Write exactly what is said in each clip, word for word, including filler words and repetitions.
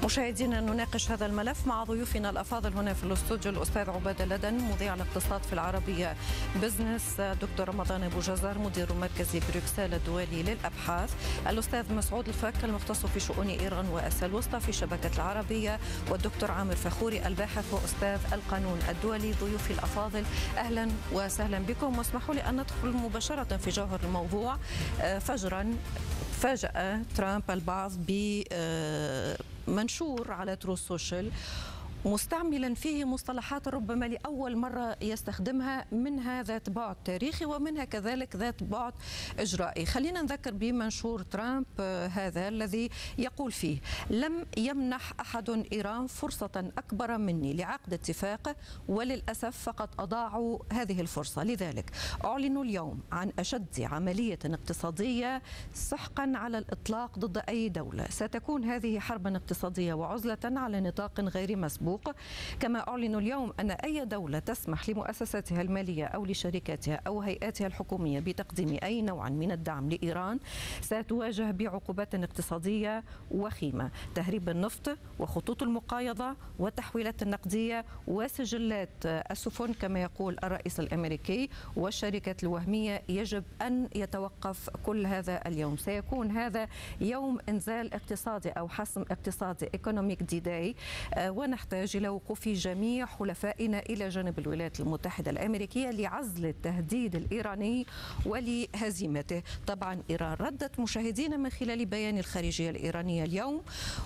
مشاهدينا نناقش هذا الملف مع ضيوفنا الأفاضل هنا في الاستوديو الأستاذ عبادة لدن مذيع الاقتصاد في العربية بزنس، دكتور رمضان أبو جزر مدير مركز بروكسل الدولي للأبحاث، الأستاذ مسعود الفك المختص في شؤون إيران وآسيا الوسطى في شبكة العربية، والدكتور عامر فخوري الباحث وأستاذ القانون الدولي. ضيوفي الأفاضل أهلا وسهلا بكم، واسمحوا لي أن ندخل مباشرة في جوهر الموضوع. فجرا فاجأ ترامب البعض بمنشور على ترو سوشيال مستعملا فيه مصطلحات ربما لأول مرة يستخدمها، منها ذات بعد تاريخي ومنها كذلك ذات بعد إجرائي. خلينا نذكر بمنشور ترامب هذا الذي يقول فيه: لم يمنح أحد إيران فرصة أكبر مني لعقد اتفاق، وللأسف فقد أضاعوا هذه الفرصة، لذلك أعلنوا اليوم عن أشد عملية اقتصادية سحقا على الإطلاق ضد أي دولة. ستكون هذه حربا اقتصادية وعزلة على نطاق غير مسبوق. كما أعلنوا اليوم أن أي دولة تسمح لمؤسساتها المالية أو لشركاتها أو هيئاتها الحكومية بتقديم أي نوع من الدعم لإيران ستواجه بعقوبات اقتصادية وخيمة: تهريب النفط وخطوط المقايضة والتحويلات النقدية وسجلات السفن كما يقول الرئيس الأمريكي، والشركات الوهمية. يجب أن يتوقف كل هذا اليوم. سيكون هذا يوم إنزال اقتصادي أو حسم اقتصادي Economic D-Day، ونحتاج إلى وقوف جميع حلفائنا إلى جانب الولايات المتحدة الأمريكية لعزل التهديد الإيراني ولهزيمته. طبعا إيران ردت مشاهدينا من خلال بيان الخارجية الإيرانية اليوم،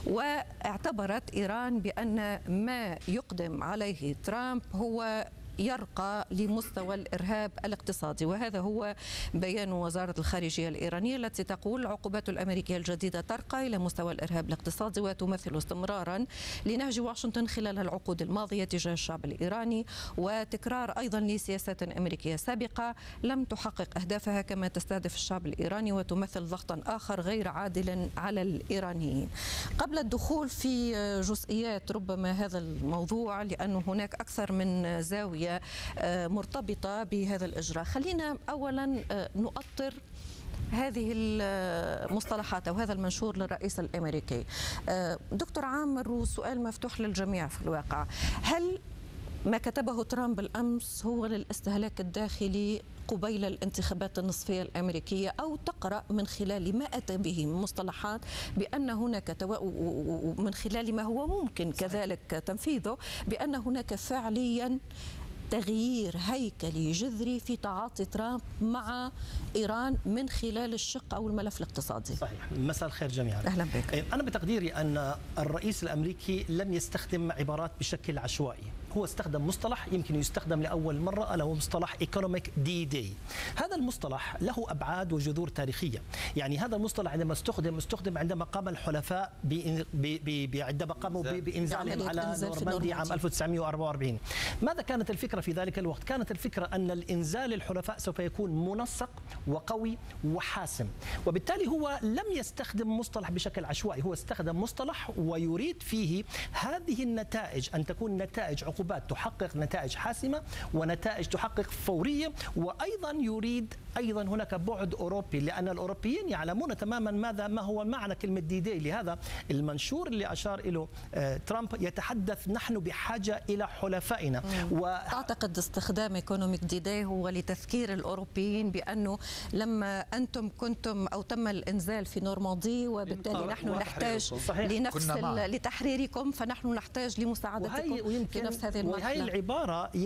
واعتبرت إيران بأن ما يقدم عليه ترامب هو يرقى لمستوى الإرهاب الاقتصادي، وهذا هو بيان وزارة الخارجية الإيرانية التي تقول: العقوبات الأمريكية الجديدة ترقى إلى مستوى الإرهاب الاقتصادي وتمثل استمرارا لنهج واشنطن خلال العقود الماضية تجاه الشعب الإيراني، وتكرار أيضا لسياسات أمريكية سابقة لم تحقق أهدافها، كما تستهدف الشعب الإيراني وتمثل ضغطا آخر غير عادل على الإيرانيين. قبل الدخول في جزئيات ربما هذا الموضوع، لأنه هناك أكثر من زاوية مرتبطة بهذا الإجراء، خلينا أولا نؤطر هذه المصطلحات أو هذا المنشور للرئيس الأمريكي. دكتور عامر، وسؤال مفتوح للجميع في الواقع: هل ما كتبه ترامب بالأمس هو للاستهلاك الداخلي قبيل الانتخابات النصفية الأمريكية، أو تقرأ من خلال ما أتى به من مصطلحات بأن هناك ومن خلال ما هو ممكن كذلك تنفيذه بأن هناك فعليا تغيير هيكلي جذري في تعاطي ترامب مع إيران من خلال الشق أو الملف الاقتصادي؟ صحيح. مساء الخير جميعا. أهلا بك. أنا بتقديري أن الرئيس الأمريكي لم يستخدم عبارات بشكل عشوائي، هو استخدم مصطلح يمكن يستخدم لأول مرة، ألا هو مصطلح Economic D-Day. هذا المصطلح له أبعاد وجذور تاريخية. يعني هذا المصطلح عندما استخدم استخدم عندما قام الحلفاء عندما قاموا بإنزالهم على نورماندي عام ألف وتسعمئة وأربعة وأربعين. ماذا كانت الفكرة في ذلك الوقت؟ كانت الفكرة أن الإنزال الحلفاء سوف يكون منسق وقوي وحاسم، وبالتالي هو لم يستخدم مصطلح بشكل عشوائي، هو استخدم مصطلح ويريد فيه هذه النتائج أن تكون نتائج عقوبات تحقق نتائج حاسمة ونتائج تحقق فورية، وأيضا يريد أيضا هناك بعد أوروبي، لأن الأوروبيين يعلمون تماما ماذا ما هو معنى كلمة دي دي. لهذا المنشور اللي أشار إليه ترامب يتحدث نحن بحاجة إلى حلفائنا. و... أعتقد استخدام ايكونوميك دي داي هو لتذكير الأوروبيين بأنه لما أنتم كنتم أو تم الإنزال في نورماندي وبالتالي نحن نحتاج لنفس لتحريركم، فنحن نحتاج لمساعدتكم في نفس هذه المرحلة. وهي العبارة